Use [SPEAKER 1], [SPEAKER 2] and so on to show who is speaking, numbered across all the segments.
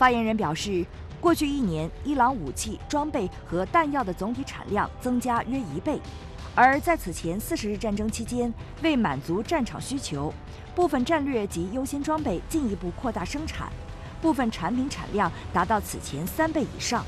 [SPEAKER 1] 发言人表示，过去1年，伊朗武器、装备和弹药的总体产量增加约1倍，而在此前40日战争期间，为满足战场需求，部分战略及优先装备进一步扩大生产，部分产品产量达到此前3倍以上。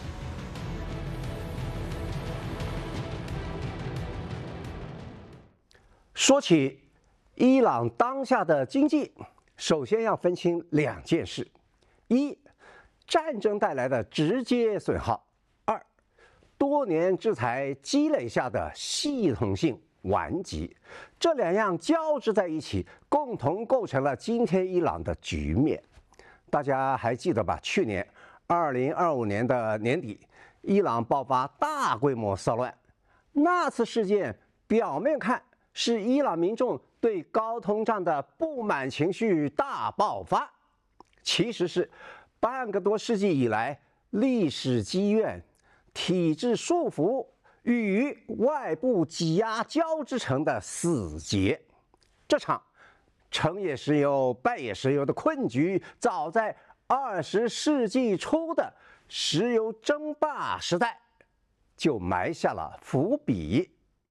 [SPEAKER 2] 说起伊朗当下的经济，首先要分清2件事：一，战争带来的直接损耗；二，多年制裁积累下的系统性顽疾。这2样交织在一起，共同构成了今天伊朗的局面。大家还记得吧？去年2025年的年底，伊朗爆发大规模骚乱，那次事件表面看是伊朗民众对高通胀的不满情绪大爆发，其实是半个多世纪以来历史积怨、体制束缚与外部挤压交织成的死结。这场成也石油、败也石油的困局，早在20世纪初的石油争霸时代就埋下了伏笔。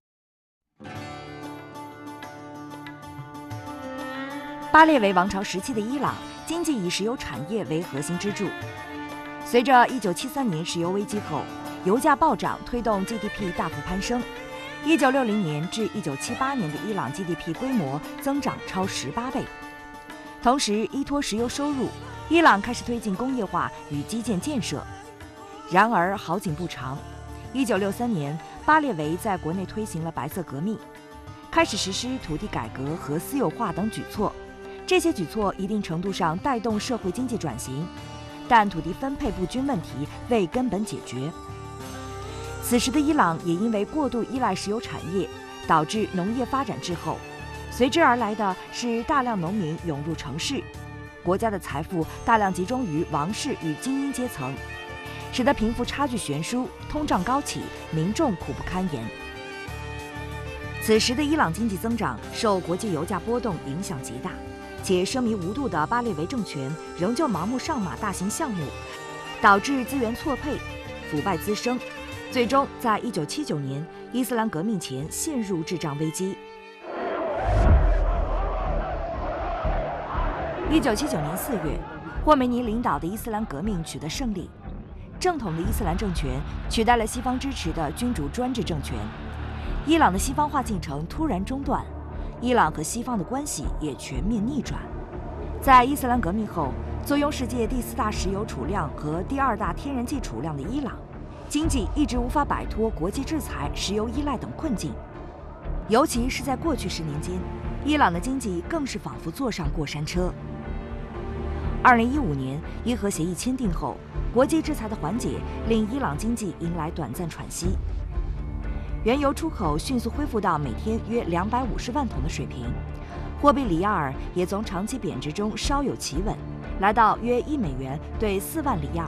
[SPEAKER 1] 巴列维王朝时期的伊朗经济以石油产业为核心支柱。随着1973年石油危机后，油价暴涨，推动 GDP 大幅攀升。1960年至1978年的伊朗 GDP 规模增长超18倍。同时，依托石油收入，伊朗开始推进工业化与基建建设。然而好景不长，1963年，巴列维在国内推行了白色革命，开始实施土地改革和私有化等举措。这些举措一定程度上带动社会经济转型，但土地分配不均问题未根本解决。此时的伊朗也因为过度依赖石油产业，导致农业发展滞后，随之而来的是大量农民涌入城市，国家的财富大量集中于王室与精英阶层，使得贫富差距悬殊，通胀高企，民众苦不堪言。此时的伊朗经济增长受国际油价波动影响极大，且奢靡无度的巴列维政权仍旧盲目上马大型项目，导致资源错配、腐败滋生，最终在1979年伊斯兰革命前陷入滞胀危机。1979年4月，霍梅尼领导的伊斯兰革命取得胜利，正统的伊斯兰政权取代了西方支持的君主专制政权，伊朗的西方化进程突然中断。伊朗和西方的关系也全面逆转。在伊斯兰革命后，坐拥世界第4大石油储量和第2大天然气储量的伊朗，经济一直无法摆脱国际制裁、石油依赖等困境。尤其是在过去10年间，伊朗的经济更是仿佛坐上过山车。2015年，伊核协议签订后，国际制裁的缓解令伊朗经济迎来短暂喘息。原油出口迅速恢复到每天约250万桶的水平，货币里亚尔也从长期贬值中稍有企稳，来到约1美元兑4万里亚尔。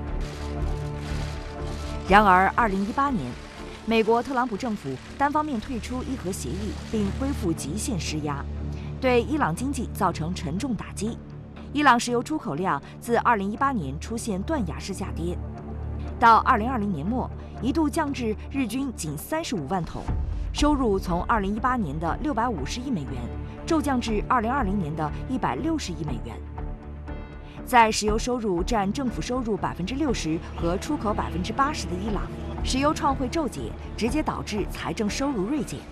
[SPEAKER 1] 然而，2018年，美国特朗普政府单方面退出伊核协议，并恢复极限施压，对伊朗经济造成沉重打击。伊朗石油出口量自2018年出现断崖式下跌，到2020年末一度降至日均仅35万桶，收入从2018年的650亿美元骤降至2020年的160亿美元。在石油收入占政府收入60%和出口80%的伊朗，石油创汇骤减，直接导致财政收入锐减。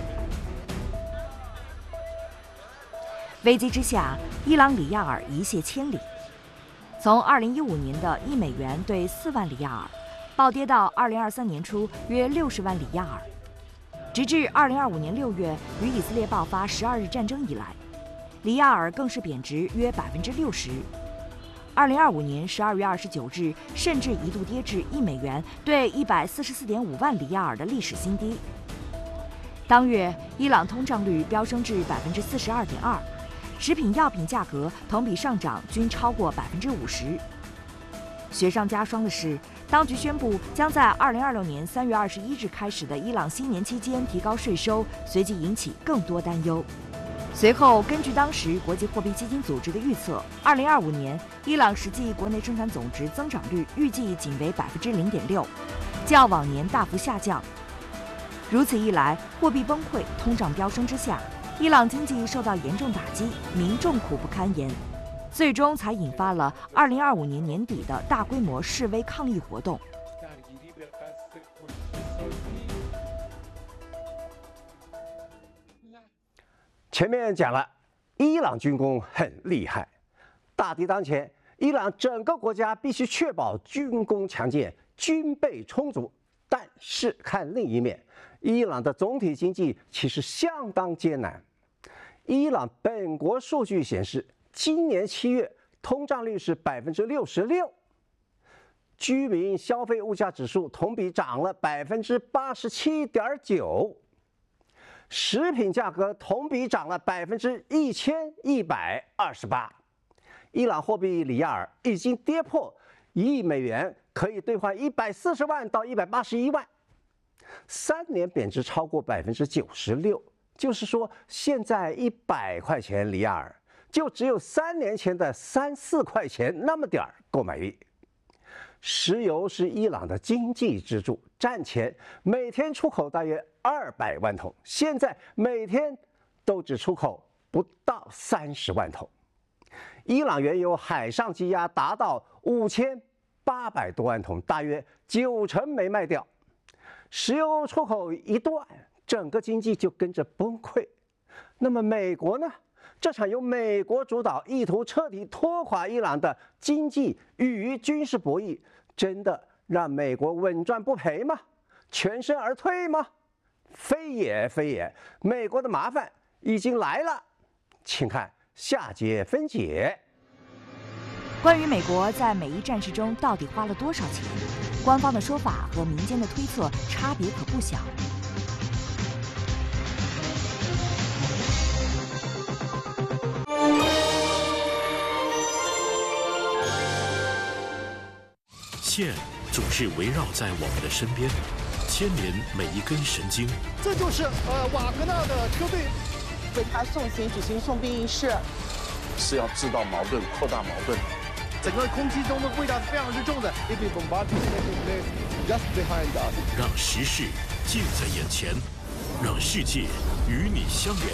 [SPEAKER 1] 危机之下，伊朗里亚尔一泻千里，从2015年的1美元兑4万里亚尔，暴跌到2023年初约60万里亚尔，直至2025年6月与以色列爆发12日战争以来，里亚尔更是贬值约60%。2025年12月29日，甚至一度跌至1美元兑144.5万里亚尔的历史新低。当月，伊朗通胀率飙升至42.2%，食品药品价格同比上涨均超过50%。雪上加霜的是，当局宣布将在2026年3月21日开始的伊朗新年期间提高税收，随即引起更多担忧。 随后，根据当时国际货币基金组织的预测，2025年伊朗实际国内生产总值增长率预计仅为0.6%，较往年大幅下降。如此一来，货币崩溃、通胀飙升之下，伊朗经济受到严重打击，民众苦不堪言，最终才引发了2025年年底的大规模示威抗议活动。
[SPEAKER 2] 前面讲了，伊朗军工很厉害，大敌当前，伊朗整个国家必须确保军工强健、军备充足。但是看另一面，伊朗的总体经济其实相当艰难。伊朗本国数据显示，今年7月通胀率是66%，居民消费物价指数同比涨了87.9%。食品价格同比涨了1128%，伊朗货币里亚尔已经跌破1亿美元，可以兑换140万到181万，3年贬值超过96%，就是说现在100块钱里亚尔就只有3年前的3、4块钱那么点儿购买力。石油是伊朗的经济支柱，战前每天出口大约200万桶，现在每天都只出口不到30万桶。伊朗原油海上积压达到5800多万桶，大约90%没卖掉。石油出口一断，整个经济就跟着崩溃。那么美国呢？这场由美国主导、意图彻底拖垮伊朗的经济与军事博弈，真的让美国稳赚不赔吗？全身而退吗？非也非也，美国的麻烦已经来了，请看下节分解。
[SPEAKER 1] 关于美国在每一战事中到底花了多少钱，官方的说法和民间的推测差别可不小。
[SPEAKER 3] 线总是围绕在我们的身边，牵连每一根神经。
[SPEAKER 4] 这就是瓦格纳的车队
[SPEAKER 5] 为他送行举行送殡仪式，
[SPEAKER 6] 是要制造矛盾、扩大矛盾。
[SPEAKER 4] 整个空气中的味道是非常之重的。
[SPEAKER 3] 让时事近在眼前，让世界与你相连。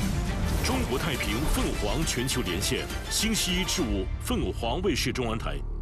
[SPEAKER 3] 中国太平凤凰全球连线，星期1至5，凤凰卫视中文台。